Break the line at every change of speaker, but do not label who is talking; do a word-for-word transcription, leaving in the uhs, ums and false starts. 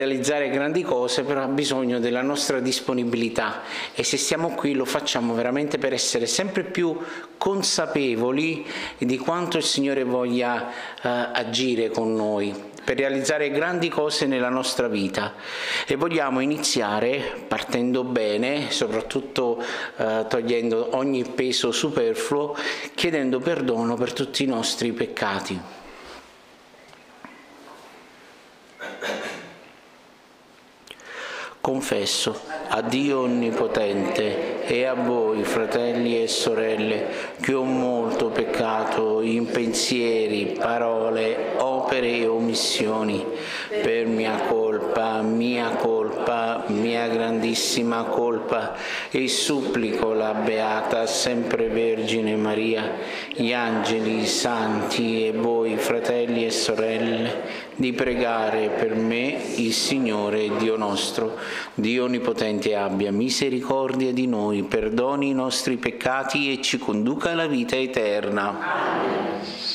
realizzare grandi cose, però ha bisogno della nostra disponibilità, e se siamo qui lo facciamo veramente per essere sempre più consapevoli di quanto il Signore voglia eh, agire con noi, per realizzare grandi cose nella nostra vita. E vogliamo iniziare partendo bene, soprattutto eh, togliendo ogni peso superfluo, chiedendo perdono per tutti i nostri peccati. Confesso a Dio Onnipotente e a voi, fratelli e sorelle, che ho molto peccato in pensieri, parole, opere e omissioni, per mia colpa, mia colpa, mia grandissima colpa, e supplico la Beata Sempre Vergine Maria, gli angeli, i santi e voi, fratelli e sorelle, di pregare per me il Signore Dio nostro. Dio Onnipotente abbia misericordia di noi, perdoni i nostri peccati e ci conduca alla vita eterna. Amen.